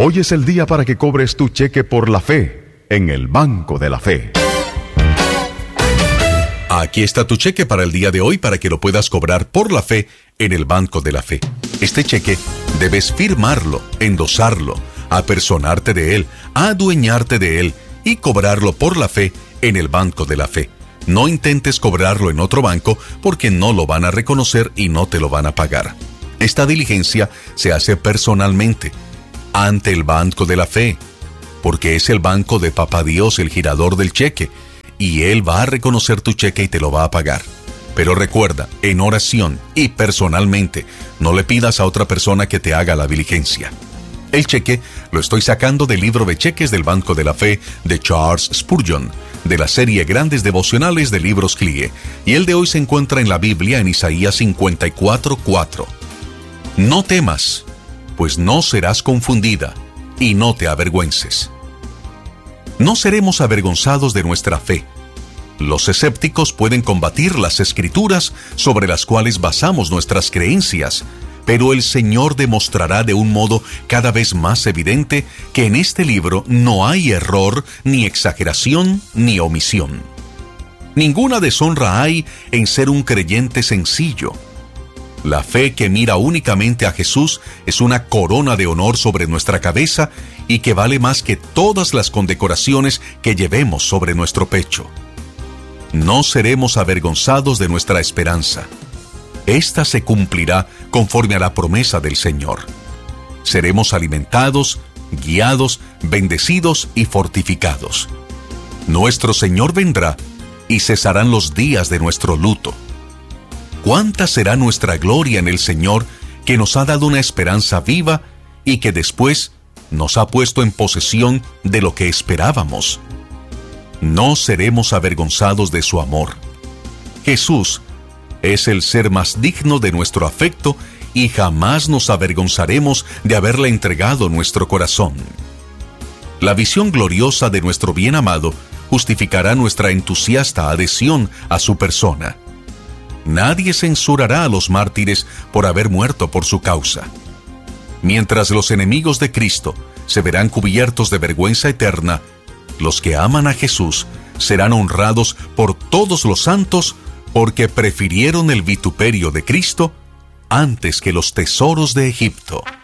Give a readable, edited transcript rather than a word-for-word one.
Hoy es el día para que cobres tu cheque por la fe en el Banco de la Fe. Aquí está tu cheque para el día de hoy para que lo puedas cobrar por la fe en el Banco de la Fe. Este cheque debes firmarlo, endosarlo, apersonarte de él, adueñarte de él y cobrarlo por la fe en el Banco de la Fe. No intentes cobrarlo en otro banco porque no lo van a reconocer y no te lo van a pagar. Esta diligencia se hace personalmente ante el Banco de la Fe, porque es el banco de Papá Dios, el girador del cheque, y Él va a reconocer tu cheque y te lo va a pagar. Pero recuerda, en oración y personalmente, no le pidas a otra persona que te haga la diligencia. El cheque lo estoy sacando del libro de cheques del Banco de la Fe de Charles Spurgeon, de la serie Grandes Devocionales de Libros CLIE, y el de hoy se encuentra en la Biblia en Isaías 54:4. No temas, pues no serás confundida, y no te avergüences. No seremos avergonzados de nuestra fe. Los escépticos pueden combatir las escrituras sobre las cuales basamos nuestras creencias, pero el Señor demostrará de un modo cada vez más evidente que en este libro no hay error, ni exageración, ni omisión. Ninguna deshonra hay en ser un creyente sencillo. La fe que mira únicamente a Jesús es una corona de honor sobre nuestra cabeza y que vale más que todas las condecoraciones que llevemos sobre nuestro pecho. No seremos avergonzados de nuestra esperanza. Esta se cumplirá conforme a la promesa del Señor. Seremos alimentados, guiados, bendecidos y fortificados. Nuestro Señor vendrá y cesarán los días de nuestro luto. ¿Cuánta será nuestra gloria en el Señor, que nos ha dado una esperanza viva y que después nos ha puesto en posesión de lo que esperábamos? No seremos avergonzados de su amor. Jesús es el ser más digno de nuestro afecto y jamás nos avergonzaremos de haberle entregado nuestro corazón. La visión gloriosa de nuestro bien amado justificará nuestra entusiasta adhesión a su persona. Nadie censurará a los mártires por haber muerto por su causa. Mientras los enemigos de Cristo se verán cubiertos de vergüenza eterna, los que aman a Jesús serán honrados por todos los santos porque prefirieron el vituperio de Cristo antes que los tesoros de Egipto.